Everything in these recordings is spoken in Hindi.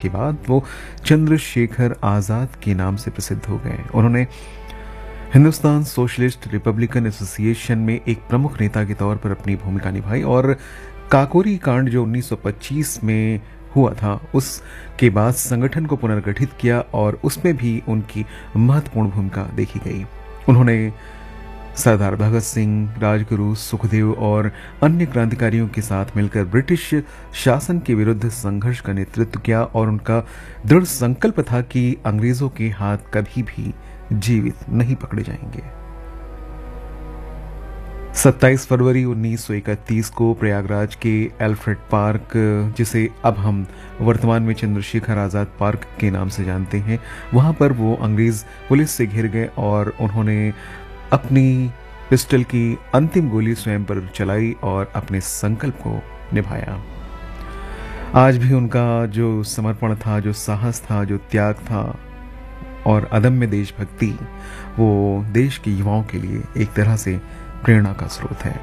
के बाद वो चंद्रशेखर आज़ाद के नाम से प्रसिद्ध हो गए। उन्होंने हिंदुस्तान सोशलिस्ट रिपब्लिकन एसोसिएशन में एक प्रमुख नेता के तौर पर अपनी भूमिका निभाई और काकोरी कांड जो 1925 में हुआ था उसके बाद संगठन को पुनर्गठित किया और उसमें भी उनकी महत्वपूर्ण भूमिका देखी गई। उन्होंने सरदार भगत सिंह, राजगुरु, सुखदेव और अन्य क्रांतिकारियों के साथ मिलकर ब्रिटिश शासन के विरुद्ध संघर्ष का नेतृत्व किया और उनका दृढ़ संकल्प था कि अंग्रेजों के हाथ कभी भी जीवित नहीं पकड़े जाएंगे। 27 फरवरी 1931 को प्रयागराज के एल्फ्रेड पार्क, जिसे अब हम वर्तमान में चंद्रशेखर आज़ाद पार्क के नाम से जानते हैं, वहां पर वो अंग्रेज पुलिस से घिर गए और उन्होंने अपनी पिस्टल की अंतिम गोली स्वयं पर चलाई और अपने संकल्प को निभाया। आज भी उनका जो समर्पण था, जो साहस था, जो त्याग था और अदम्य देशभक्ति, वो देश के युवाओं के लिए एक तरह से प्रेरणा का स्रोत है।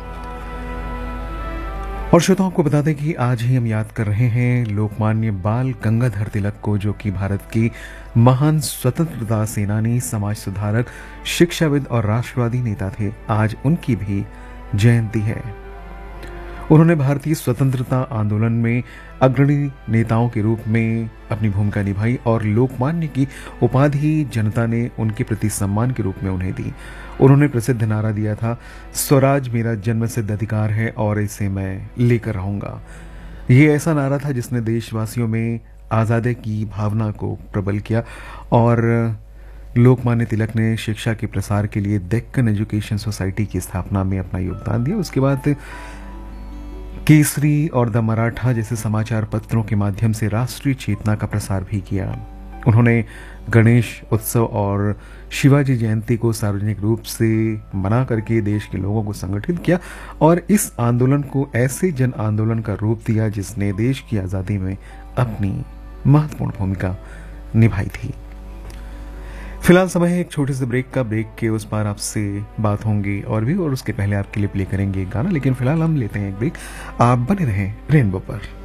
और श्रोताओं को बता दें कि आज ही हम याद कर रहे हैं लोकमान्य बाल गंगाधर तिलक को, जो कि भारत की महान स्वतंत्रता सेनानी, समाज सुधारक, शिक्षाविद और राष्ट्रवादी नेता थे। आज उनकी भी जयंती है। उन्होंने भारतीय स्वतंत्रता आंदोलन में अग्रणी नेताओं के रूप में अपनी भूमिका निभाई और लोकमान्य की उपाधि जनता ने उनके प्रति सम्मान के रूप में उन्हें दी। उन्होंने प्रसिद्ध नारा दिया था, स्वराज मेरा जन्मसिद्ध अधिकार है और इसे मैं लेकर रहूंगा। ये ऐसा नारा था जिसने देशवासियों में आज़ादी की भावना को प्रबल किया और लोकमान्य तिलक ने शिक्षा के प्रसार के लिए डेक्कन एजुकेशन सोसाइटी की स्थापना में अपना योगदान दिया। उसके बाद केसरी और द मराठा जैसे समाचार पत्रों के माध्यम से राष्ट्रीय चेतना का प्रसार भी किया। उन्होंने गणेश उत्सव और शिवाजी जयंती को सार्वजनिक रूप से मना करके देश के लोगों को संगठित किया और इस आंदोलन को ऐसे जन आंदोलन का रूप दिया जिसने देश की आज़ादी में अपनी महत्वपूर्ण भूमिका निभाई थी। फिलहाल समय है एक छोटे से ब्रेक का। ब्रेक के उस पार आपसे बात होंगी और भी, और उसके पहले आपके लिए प्ले करेंगे गाना, लेकिन फिलहाल हम लेते हैं एक ब्रेक। आप बने रहें रेनबो पर।